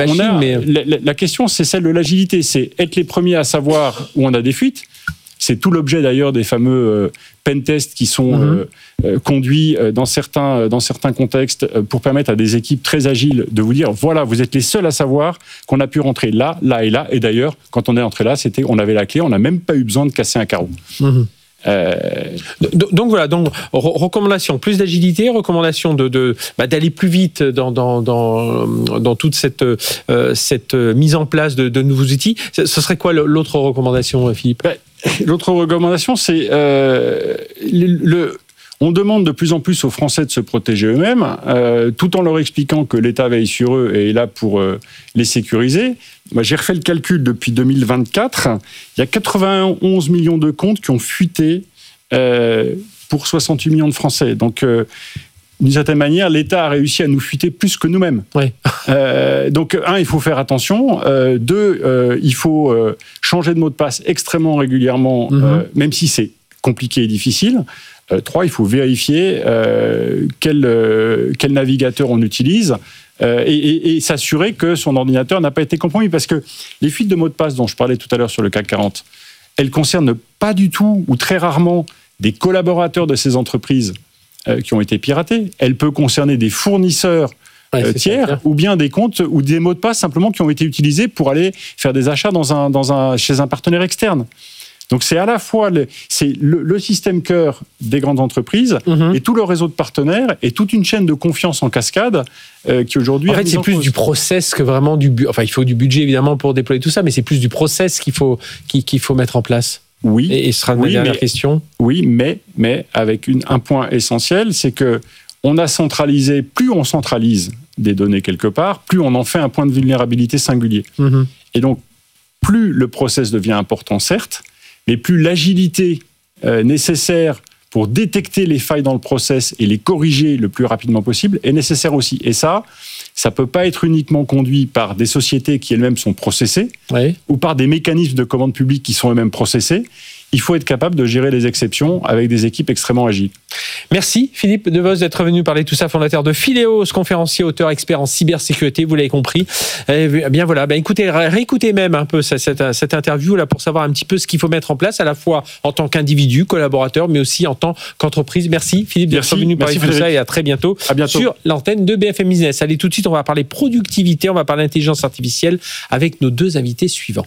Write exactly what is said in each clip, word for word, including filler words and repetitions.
machine, a, mais... La, la question, c'est celle de l'agilité. C'est être les premiers à savoir où on a des fuites. C'est tout l'objet d'ailleurs des fameux euh, pentests qui sont mm-hmm. euh, euh, conduits euh, dans, certains, dans certains contextes euh, pour permettre à des équipes très agiles de vous dire, voilà, vous êtes les seuls à savoir qu'on a pu rentrer là, là et là. Et d'ailleurs, quand on est entré là, c'était, on avait la clé, on n'a même pas eu besoin de casser un carreau. Mm-hmm. Euh... Donc, donc voilà, donc re- recommandation plus d'agilité, recommandation de, de bah, d'aller plus vite dans dans dans, dans toute cette euh, cette mise en place de, de nouveaux outils. Ce serait quoi l'autre recommandation, Philippe? Ben, l'autre recommandation, c'est euh, le, le on demande de plus en plus aux Français de se protéger eux-mêmes, euh, tout en leur expliquant que l'État veille sur eux et est là pour euh, les sécuriser. Moi, j'ai refait le calcul depuis deux mille vingt-quatre. Il y a quatre-vingt-onze millions de comptes qui ont fuité euh, pour soixante-huit millions de Français. Donc, euh, d'une certaine manière, l'État a réussi à nous fuiter plus que nous-mêmes. Oui. euh, donc, un, il faut faire attention. Euh, deux, euh, il faut euh, changer de mot de passe extrêmement régulièrement, mm-hmm. euh, même si c'est compliqué et difficile. Euh, trois, il faut vérifier euh, quel, euh, quel navigateur on utilise euh, et, et, et s'assurer que son ordinateur n'a pas été compromis. Parce que les fuites de mots de passe dont je parlais tout à l'heure sur le C A C quarante, elles concernent pas du tout ou très rarement des collaborateurs de ces entreprises euh, qui ont été piratés. Elles peuvent concerner des fournisseurs ouais, euh, tiers ça, ou bien des comptes ou des mots de passe simplement qui ont été utilisés pour aller faire des achats dans un, dans un, chez un partenaire externe. Donc c'est à la fois le, c'est le, le système cœur des grandes entreprises mmh. et tout le réseau de partenaires et toute une chaîne de confiance en cascade euh, qui aujourd'hui... En fait, c'est en plus cause. Du process que vraiment du... Enfin, il faut du budget évidemment pour déployer tout ça, mais c'est plus du process qu'il faut, qu'il, qu'il faut mettre en place. Oui. Et, et ce sera ma oui, dernière mais, question. Oui, mais, mais avec une, un point essentiel, c'est que on a centralisé, plus on centralise des données quelque part, plus on en fait un point de vulnérabilité singulier. Mmh. Et donc, plus le process devient important, certes, mais plus l'agilité euh, nécessaire pour détecter les failles dans le process et les corriger le plus rapidement possible est nécessaire aussi. Et ça, ça ne peut pas être uniquement conduit par des sociétés qui elles-mêmes sont processées oui. ou par des mécanismes de commande publique qui sont eux-mêmes processés. Il faut être capable de gérer les exceptions avec des équipes extrêmement agiles. Merci Philippe Devos d'être venu parler de tout ça, fondateur de Phileos, conférencier, auteur, expert en cybersécurité, vous l'avez compris. Eh bien voilà, ben écoutez, réécoutez même un peu cette, cette interview là pour savoir un petit peu ce qu'il faut mettre en place, à la fois en tant qu'individu, collaborateur, mais aussi en tant qu'entreprise. Merci Philippe d'être venu parler de tout ça et à très bientôt, à bientôt sur l'antenne de B F M Business. Allez, tout de suite, on va parler productivité, on va parler intelligence artificielle avec nos deux invités suivants.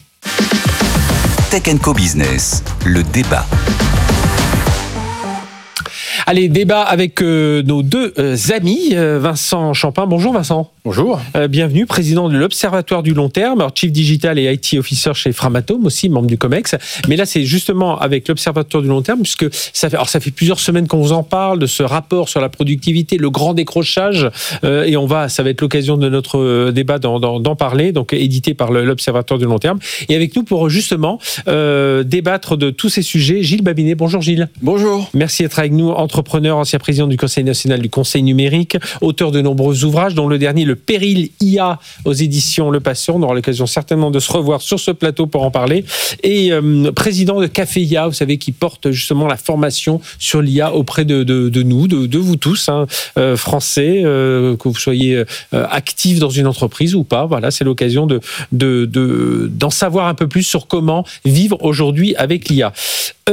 Tech and Co Business, le débat. Allez, débat avec euh, nos deux euh, amis, euh, Vincent Champin. Bonjour Vincent. Bonjour. Euh, bienvenue, président de l'Observatoire du long terme, alors Chief Digital et I T Officer chez Framatome, aussi membre du COMEX. Mais là, c'est justement avec l'Observatoire du long terme, puisque ça fait, alors ça fait plusieurs semaines qu'on vous en parle, de ce rapport sur la productivité, le grand décrochage, euh, et on va, ça va être l'occasion de notre euh, débat d'en, d'en, d'en parler, donc édité par le, l'Observatoire du long terme. Et avec nous pour justement euh, débattre de tous ces sujets, Gilles Babinet. Bonjour Gilles. Bonjour. Merci d'être avec nous, entrepreneur, ancien président du Conseil national du Conseil numérique, auteur de nombreux ouvrages, dont le dernier, Le Péril I A, aux éditions Le Patient. On aura l'occasion certainement de se revoir sur ce plateau pour en parler. Et euh, président de Café I A, vous savez, qui porte justement la formation sur l'I A auprès de, de, de nous, de, de vous tous, hein, euh, français, euh, que vous soyez euh, actifs dans une entreprise ou pas. Voilà, c'est l'occasion de, de, de, d'en savoir un peu plus sur comment vivre aujourd'hui avec l'I A.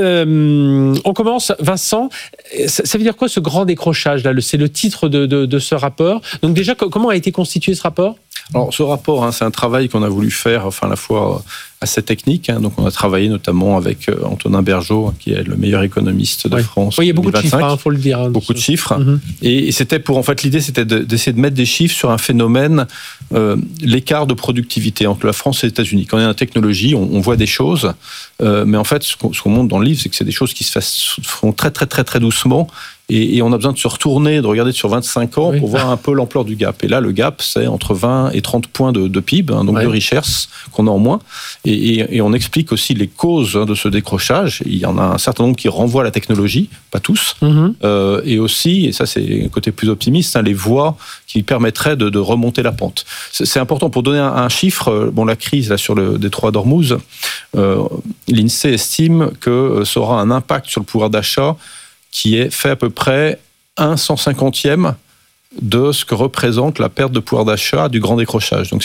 Euh, on commence, Vincent. Ça, ça veut dire quoi ce grand décrochage là? C'est le titre de, de, de ce rapport. Donc déjà, comment a été constitué ce rapport? Alors ce rapport, hein, c'est un travail qu'on a voulu faire, enfin à la fois assez technique. Hein, donc on a travaillé notamment avec euh, Antonin Bergeaud, qui est le meilleur économiste de oui. France. Oui, il y a beaucoup de chiffres, il hein, faut le dire. Hein, beaucoup de chiffres. Mm-hmm. Et, et c'était pour, en fait, l'idée, c'était de, d'essayer de mettre des chiffres sur un phénomène, euh, l'écart de productivité entre la France et les États-Unis. Quand on est dans la technologie, on, on voit des choses, euh, mais en fait, ce qu'on, ce qu'on montre dans le livre, c'est que c'est des choses qui se fassent, font très, très, très, très doucement. Et, et on a besoin de se retourner, de regarder sur vingt-cinq ans oui. pour voir un peu l'ampleur du gap. Et là, le gap, c'est entre vingt et trente points de, de P I B, hein, donc oui. de richesse qu'on a en moins. Et, et, et on explique aussi les causes hein, de ce décrochage. Il y en a un certain nombre qui renvoient à la technologie, pas tous. Mm-hmm. Euh, et aussi, et ça c'est un côté plus optimiste, hein, les voies qui permettraient de, de remonter la pente. C'est, c'est important pour donner un, un chiffre. Bon, la crise là sur le détroit d'Ormuz, euh, l'INSEE estime que ça aura un impact sur le pouvoir d'achat qui est fait à peu près un cent cinquantième de ce que représente la perte de pouvoir d'achat du grand décrochage. Donc